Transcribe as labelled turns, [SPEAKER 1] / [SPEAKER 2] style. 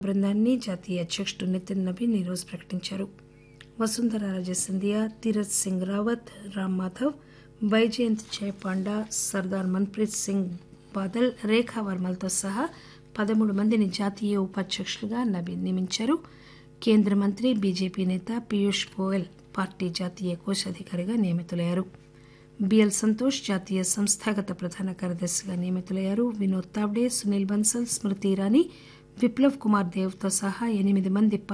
[SPEAKER 1] బృందాన్ని జాతీయ అధ్యక్షుడు నితిన్ నవీన్ ఈరోజు ప్రకటించారు. వసుంధర రాజే సింధియా, తీరత్ సింగ్ రావత్, రామ్ మాధవ్, బైజయంత్ జయ పాండా, సర్దార్ మన్ప్రీత్ సింగ్ బాదల్, రేఖా వర్మలతో సహా 13 మందిని జాతీయ ఉపాధ్యక్షులుగా నవీన్ నియమించారు. కేంద్ర మంత్రి బీజేపీ నేత పీయూష్ గోయల్ పార్టీ జాతీయ కోశాధికారిగా నియమితులయ్యారు. బిఎల్ సంతోష్ జాతీయ సంస్థాగత ప్రధాన కార్యదర్శిగా నియమితులయ్యారు. వినోద్ తావ్డే, సునీల్ బన్సల్, స్మృతి ఇరానీ, విప్లవ్ కుమార్ దేవ్తో సహా 8 మంది